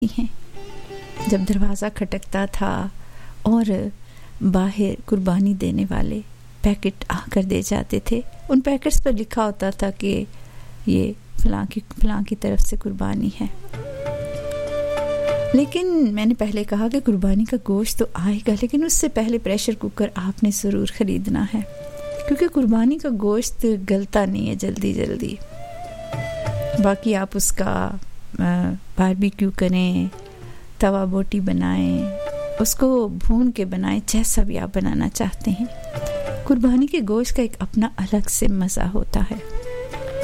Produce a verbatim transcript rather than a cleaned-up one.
हैं। जब दरवाज़ा खटकता था और बाहर कुर्बानी देने वाले पैकेट आकर दे जाते थे, उन पैकेट्स पर लिखा होता था कि ये फलां की फलां की तरफ से कुर्बानी है। लेकिन मैंने पहले कहा कि कुर्बानी का गोश्त तो आएगा, लेकिन उससे पहले प्रेशर कुकर आपने ज़रूर ख़रीदना है, क्योंकि कुर्बानी का गोश्त गलता नहीं है जल्दी जल्दी। बाकी आप उसका बारबेक्यू करें, तवा बोटी बनाएं, उसको भून के बनाएं, जैसा भी आप बनाना चाहते हैं। कुर्बानी के गोश्त का एक अपना अलग से मज़ा होता है।